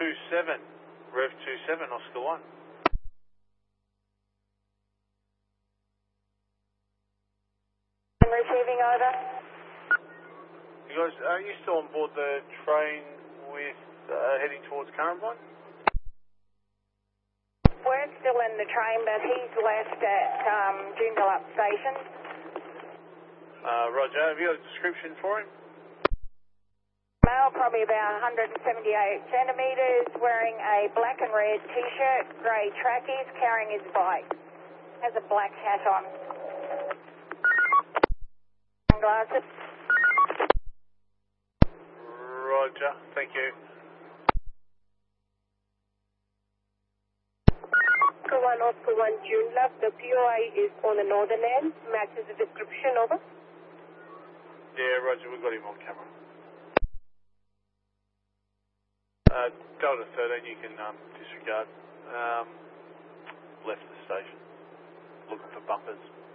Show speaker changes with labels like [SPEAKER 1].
[SPEAKER 1] 27, Rev 27, Oscar 1.
[SPEAKER 2] Receiving over.
[SPEAKER 1] You guys, are you still on board the train with heading towards Currambine?
[SPEAKER 2] We're still in the train, but he's left at Joondalup Station.
[SPEAKER 1] Roger. Have you got a description for him?
[SPEAKER 2] Male, probably about 178 centimetres, wearing a black and red t-shirt, grey trackies, carrying his bike. Has a black hat on. Sunglasses.
[SPEAKER 1] Roger. Thank you.
[SPEAKER 2] Oscar 1 Joondalup, the POI is on the northern end, matches the description, over.
[SPEAKER 1] Yeah, Roger, we've got him on camera. Delta 13, you can disregard. Left the station. Looking for bumpers.